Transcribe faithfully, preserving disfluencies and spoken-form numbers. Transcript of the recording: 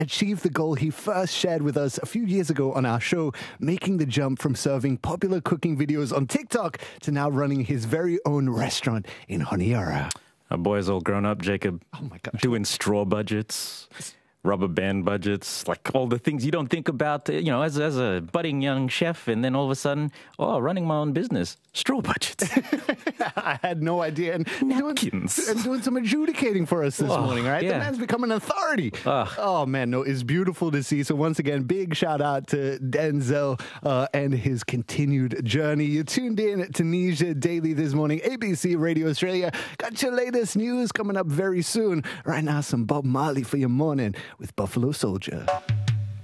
achieved the goal he first shared with us a few years ago on our show, making the jump from serving popular cooking videos on TikTok to now running his very own restaurant in Honiara. Our boy's all grown up, Jacob. Oh my gosh. Doing straw budgets, rubber band budgets, like all the things you don't think about, you know, as, as a budding young chef, and then all of a sudden, oh, running my own business, straw budgets. I had no idea. And Napkins. Doing, and doing some adjudicating for us this Oh, morning, right? yeah. The man's become an authority. Ugh. Oh, man, no, it's beautiful to see. So once again, big shout out to Denzel uh, and his continued journey. You tuned in to Tunisia Daily this morning, A B C Radio Australia. Got your latest news coming up very soon. Right now, some Bob Marley for your morning with Buffalo Soldier.